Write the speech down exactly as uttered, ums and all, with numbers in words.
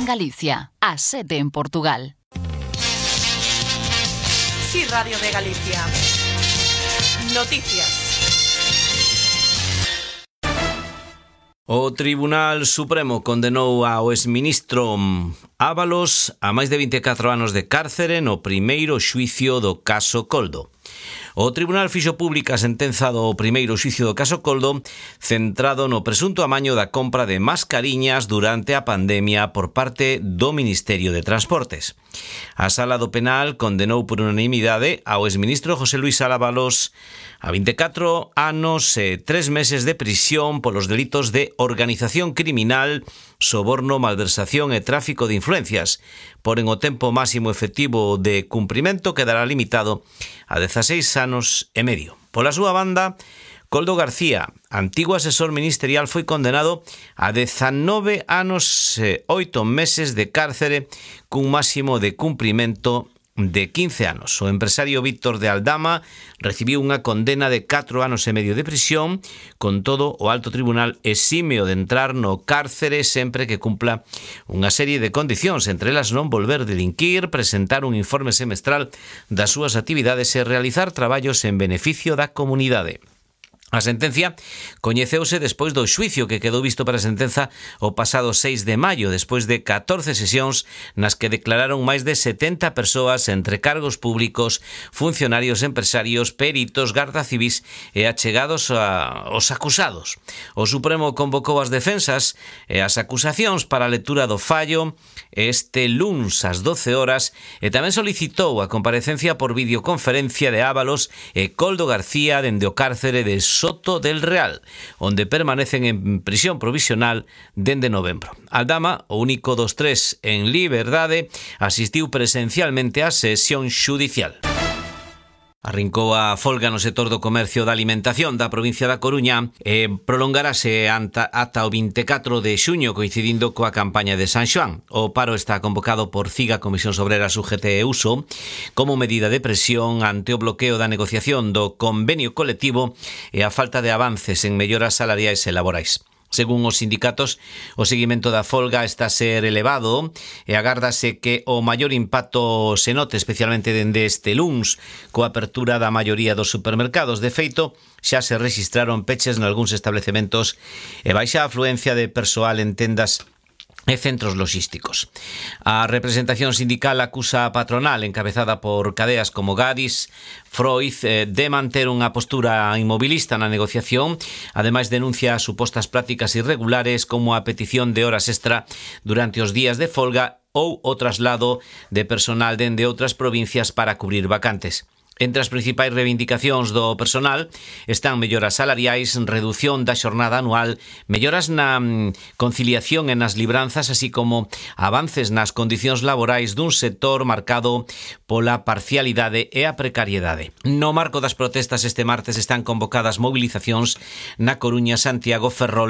Galicia, a sete en Portugal. Sí, Radio de Galicia. Noticias. O Tribunal Supremo condenou ao exministro Ábalos a máis de vinte e catro anos de cárcere no primeiro xuicio do caso Coldo. O Tribunal fixo pública a sentenza do primeiro xuicio do caso Coldo, centrado no presunto amaño da compra de mascariñas durante a pandemia por parte do Ministerio de Transportes. A Sala do Penal condenou por unanimidade ao exministro José Luís Ábalos a vinte e catro anos e tres meses de prisión polos delitos de organización criminal, soborno, malversación e tráfico de influencias. Porén, o tempo máximo efectivo de cumprimento quedará limitado a dezaseis anos e medio. Pola súa banda, Coldo García, antigo asesor ministerial, foi condenado a dezanove anos e oito meses de cárcere cun máximo de cumprimento de quince anos. O empresario Víctor de Aldama recibiu unha condena de catro anos e medio de prisión. Con todo, o alto tribunal exímeo de entrar no cárcere sempre que cumpla unha serie de condicións, entre elas non volver delinquir, presentar un informe semestral das súas actividades e realizar traballos en beneficio da comunidade. A sentencia coñeceuse despois do xuicio que quedou visto para a sentenza o pasado seis de maio, despois de catorce sesións nas que declararon máis de setenta persoas entre cargos públicos, funcionarios, empresarios, peritos, garda civís e achegados a, aos acusados. O Supremo convocou as defensas e as acusacións para a lectura do fallo este luns ás doce horas e tamén solicitou a comparecencia por videoconferencia de Ábalos e Coldo García dende o cárcere de Soto del Real, onde permanecen en prisión provisional dende novembro. Aldama, o único dos tres en liberdade, asistiu presencialmente á sesión xudicial. Arrincou a folga no sector do comercio da alimentación da provincia da Coruña e prolongarase ata, ata o vinte e catro de xuño, coincidindo coa campaña de San Xoán. O paro está convocado por CIGA, Comisión Obreras, U G T e Uso, como medida de presión ante o bloqueo da negociación do convenio colectivo e a falta de avances en melloras salariais e laborais. Según os sindicatos, o seguimento da folga está a ser elevado e agárdase que o maior impacto se note especialmente dende este luns coa apertura da maioría dos supermercados. De feito, xa se registraron peches nalgúns establecementos e baixa afluencia de persoal en tendas e centros logísticos. A representación sindical acusa a patronal, encabezada por cadeas como Gadis, Freud, de manter unha postura inmobilista na negociación. Ademais, denuncia supostas prácticas irregulares como a petición de horas extra durante os días de folga ou o traslado de personal dende outras provincias para cubrir vacantes. Entre as principais reivindicacións do personal están melloras salariais, redución da xornada anual, melloras na conciliación e nas libranzas, así como avances nas condicións laborais dun sector marcado pola parcialidade e a precariedade. No marco das protestas este martes están convocadas movilizacións na Coruña, Santiago, Ferrol